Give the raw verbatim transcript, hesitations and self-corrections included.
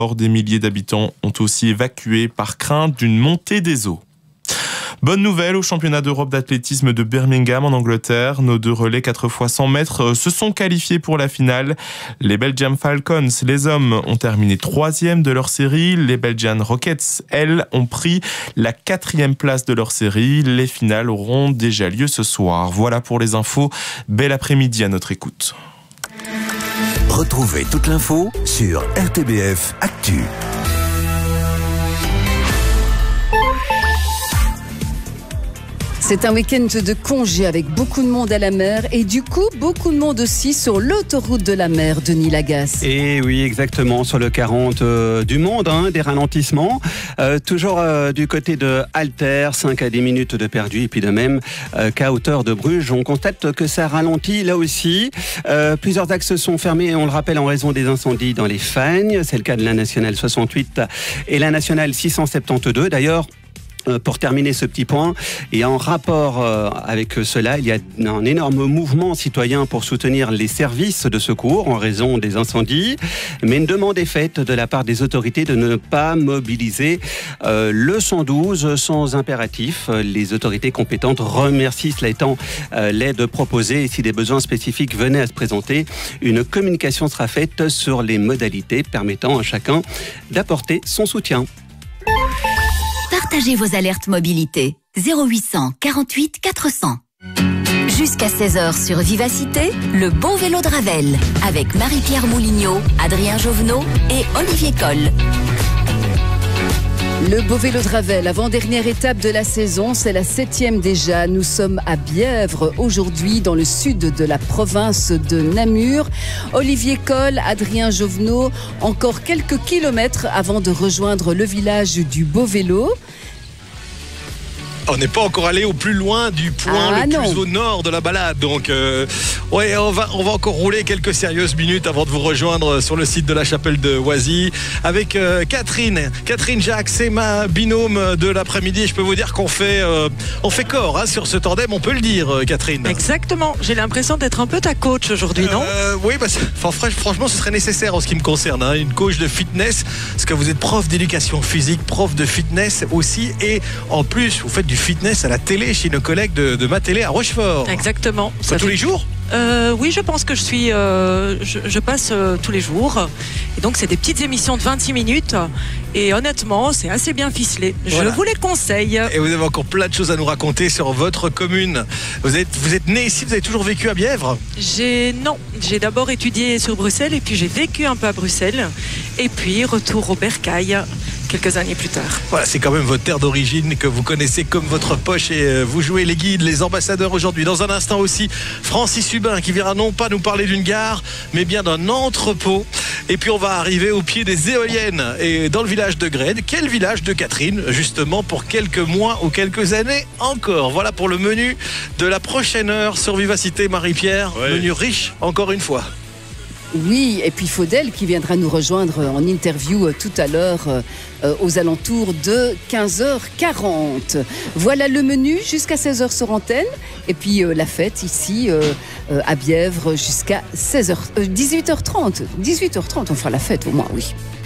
Des milliers d'habitants ont aussi évacué par crainte d'une montée des eaux. Bonne nouvelle au championnat d'Europe d'athlétisme de Birmingham en Angleterre. Nos deux relais quatre fois cent mètres se sont qualifiés pour la finale. Les Belgian Falcons, les hommes, ont terminé troisième de leur série. Les Belgian Rockets, elles, ont pris la quatrième place de leur série. Les finales auront déjà lieu ce soir. Voilà pour les infos. Bel après-midi à notre écoute. Retrouvez toute l'info sur R T B F Actu. C'est un week-end de congé avec beaucoup de monde à la mer et du coup, beaucoup de monde aussi sur l'autoroute de la mer, Denis Lagasse. Et oui, exactement, sur le quarante euh, du monde, hein, des ralentissements. Euh, toujours euh, du côté de Alter, cinq à dix minutes de perdu. Et puis de même euh, qu'à hauteur de Bruges, on constate que ça ralentit là aussi. Euh, plusieurs axes sont fermés, on le rappelle, en raison des incendies dans les Fagnes. C'est le cas de la Nationale soixante-huit et la Nationale six cent soixante-douze. D'ailleurs, pour terminer ce petit point, et en rapport avec cela, il y a un énorme mouvement citoyen pour soutenir les services de secours en raison des incendies, mais une demande est faite de la part des autorités de ne pas mobiliser euh, le cent douze sans impératif. Les autorités compétentes remercient cela étant euh, l'aide proposée, et si des besoins spécifiques venaient à se présenter, une communication sera faite sur les modalités permettant à chacun d'apporter son soutien. Partagez vos alertes mobilité. zéro huit cent quarante-huit quatre cents. Jusqu'à seize heures sur Vivacité, le beau vélo de Ravel. Avec Marie-Pierre Moulignot, Adrien Jovenot et Olivier Coll. Le beau vélo de Ravel, avant-dernière étape de la saison, c'est la septième déjà. Nous sommes à Bièvre aujourd'hui, dans le sud de la province de Namur. Olivier Coll, Adrien Jovenot, encore quelques kilomètres avant de rejoindre le village du beau vélo. On n'est pas encore allé au plus loin du point ah, le non. plus au nord de la balade. Donc, euh, ouais, on va, on va encore rouler quelques sérieuses minutes avant de vous rejoindre sur le site de la chapelle de Oisy avec euh, Catherine. Catherine Jacques, c'est ma binôme de l'après-midi. Je peux vous dire qu'on fait, euh, on fait corps hein, sur ce tandem, on peut le dire, Catherine. Exactement. J'ai l'impression d'être un peu ta coach aujourd'hui, non euh, Oui, bah, franchement, ce serait nécessaire en ce qui me concerne. Hein, une coach de fitness, parce que vous êtes prof d'éducation physique, prof de fitness aussi, et en plus, vous faites du fitness à la télé chez nos collègues de, de ma télé à Rochefort. Exactement. Ça tous fait... les jours euh, Oui, je pense que je suis, euh, je, je passe euh, tous les jours. Et donc, c'est des petites émissions de vingt-six minutes. Et honnêtement, c'est assez bien ficelé. Voilà. Je vous les conseille. Et vous avez encore plein de choses à nous raconter sur votre commune. Vous êtes, vous êtes né ici, vous avez toujours vécu à Bièvre ? J'ai non. J'ai d'abord étudié sur Bruxelles et puis j'ai vécu un peu à Bruxelles. Et puis, retour au Bercail quelques années plus tard. Voilà, c'est quand même votre terre d'origine que vous connaissez comme votre poche et vous jouez les guides, les ambassadeurs aujourd'hui. Dans un instant aussi, Francis Hubin qui viendra non pas nous parler d'une gare, mais bien d'un entrepôt. Et puis on va arriver au pied des éoliennes et dans le village de Grède. Quel village de Catherine, justement, pour quelques mois ou quelques années encore. Voilà pour le menu de la prochaine heure sur Vivacité, Marie-Pierre. Ouais. Menu riche, encore une fois. Oui, et puis Faudel qui viendra nous rejoindre en interview tout à l'heure euh, aux alentours de quinze heures quarante. Voilà le menu jusqu'à seize heures sur antenne. Et puis euh, la fête ici euh, euh, à Bièvre jusqu'à seize heures, euh, dix-huit heures trente. dix-huit heures trente, on fera la fête au moins, oui.